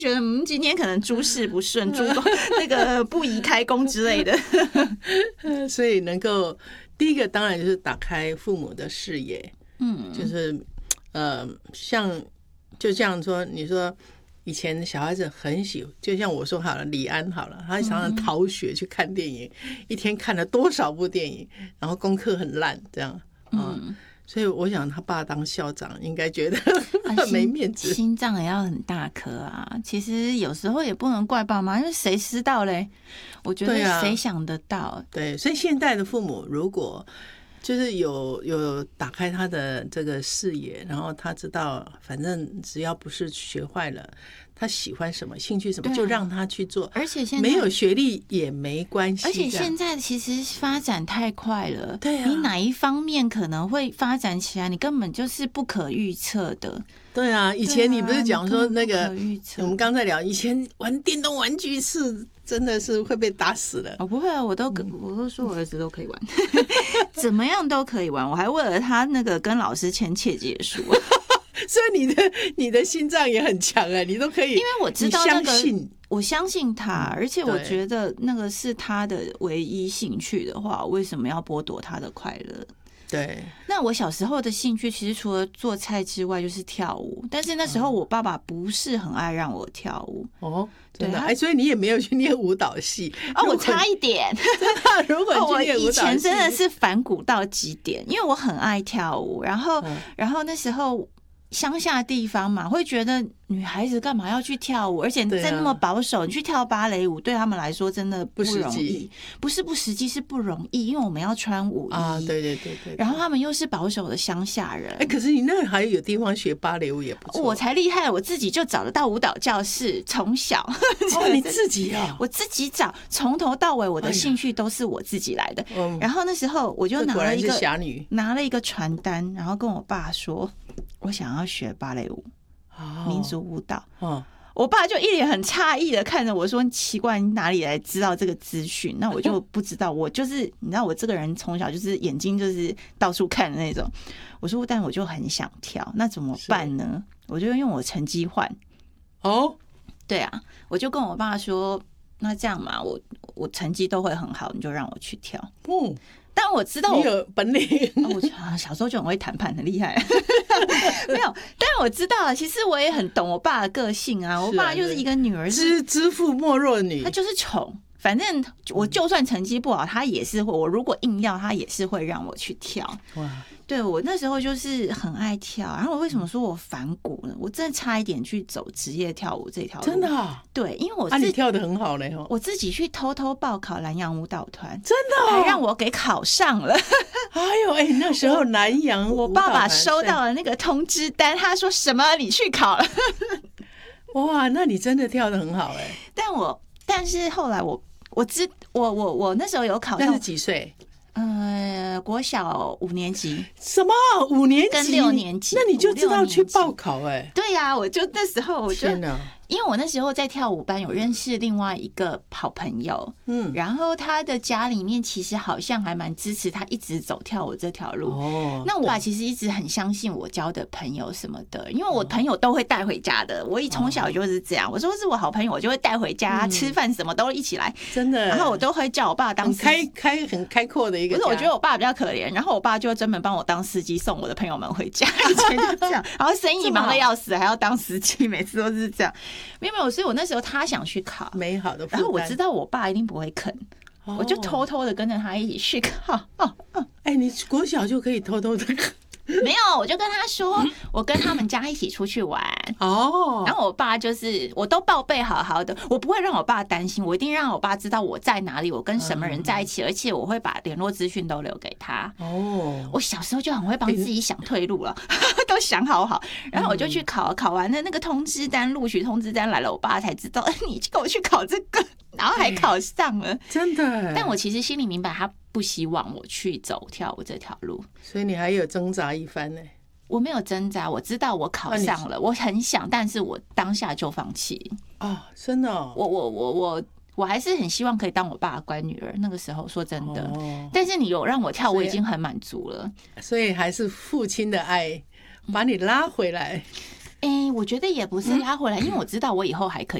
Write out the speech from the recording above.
觉得今天可能诸事不顺，那个不宜开工之类的。 所以能够第一个当然就是打开父母的视野，就是像就这样说，你说以前小孩子很喜欢，就像我说好了，李安好了，他常常逃学去看电影，一天看了多少部电影，然后功课很烂这样所以我想他爸当校长应该觉得很没面子， 心脏也要很大颗啊。其实有时候也不能怪爸妈，因为谁知道嘞？我觉得谁想得到？ 对，所以现代的父母如果就是有打开他的这个视野，然后他知道反正只要不是学坏了，他喜欢什么兴趣什么就让他去做， 而且现在没有学历也没关系， 而且现在其实发展太快了， 对啊， 你哪一方面可能会发展起来，你根本就是不可预测的。 对啊，以前你不是讲说那个我们刚才聊，以前玩电动玩具是真的是会被打死的。 不会啊，我都说我儿子都可以玩，怎么样都可以玩。我还为了他那个跟老师签切结书。 所以你的心脏也很强啊，你都可以，因为我知道那个，我相信他，而且我觉得那个是他的唯一兴趣的话，为什么要剥夺他的快乐？ 对， 那我小时候的兴趣其实除了做菜之外就是跳舞，但是那时候我爸爸不是很爱让我跳舞真的所以你也没有去念舞蹈系我差一点。 真的，如果你去念舞蹈系， 我以前真的是反骨到极点，因为我很爱跳舞，然后那时候乡下地方嘛，会觉得女孩子干嘛要去跳舞，而且在那么保守，你去跳芭蕾舞对他们来说真的不容易，不是不实际，是不容易，因为我们要穿舞衣对， 然后他们又是保守的乡下人。 可是你那还有地方学芭蕾舞也不错。 我才厉害，我自己就找得到舞蹈教室，从小你自己啊？ 我自己找，从头到尾我的兴趣都是我自己来的。然后那时候我就拿了一个传单，然后跟我爸说我想要学芭蕾舞，民族舞蹈。我爸就一脸很诧异的看着我说，奇怪，你哪里来知道这个资讯？那我就不知道，我就是你知道我这个人从小就是眼睛就是到处看的那种。我说但我就很想跳，那怎么办呢？我就用我成绩换。对啊，我就跟我爸说，那这样嘛，我成绩都会很好，你就让我去跳。但我知道你有本领， 我小时候就很会谈判，很厉害。没有，但我知道，其实我也很懂我爸的个性啊。我爸就是一个女儿知父莫若女， 他就是宠。反正我就算成绩不好，他也是会。我如果硬要，他也是会让我去跳。对，我那时候就是很爱跳。然后我为什么说我反骨呢？我真的差一点去走职业跳舞这条路。 真的啊？ 对，因为你跳得很好嘞。 我自己去偷偷报考南洋舞蹈团， 真的还让我给考上了。 那时候南洋舞蹈团， 我爸爸收到了那个通知单，他说什么你去考了。 哇，那你真的跳得很好但是后来我那时候有考上， 那是几岁？ 国小5年级。 什么5年级跟6年级？ 那你就知道去报考对呀，我就那时候我就天哪， 因为我那时候在跳舞班有认识另外一个好朋友，然后他的家里面其实好像还蛮支持他一直走跳舞这条路。那我爸其实一直很相信我交的朋友什么的，因为我朋友都会带回家的。我从小就是这样，我说是我好朋友，我就会带回家，吃饭什么都一起来， 真的。 然后我都会叫我爸当很开阔的一个家。 不是，我觉得我爸比较可怜，然后我爸就专门帮我当司机送我的朋友们回家，以前就这样。然后生意忙得要死，还要当司机，每次都是这样。没有，所以我那时候他想去考美好的， 然后我知道我爸一定不会肯，我就偷偷的跟着他一起去考。 你国小就可以偷偷的没有，我就跟他说，我跟他们家一起出去玩。然后我爸就是我都报备好好的，我不会让我爸担心，我一定让我爸知道我在哪里，我跟什么人在一起，而且我会把联络资讯都留给他。我小时候就很会帮自己想退路了，都想好。然后我就去考完了那个通知单，录取通知单来了，我爸才知道，你跟我去考这个，然后还考上了， 真的。 但我其实心里明白，他不希望我去走跳舞这条路， 所以你还有挣扎一番呢。 我没有挣扎，我知道我考上了，我很想，但是我当下就放弃。 真的我还是很希望可以当我爸的乖女儿。那个时候说真的，但是你有让我跳，我已经很满足了。 所以还是父亲的爱把你拉回来。 我觉得也不是拉回来，因为我知道我以后还可以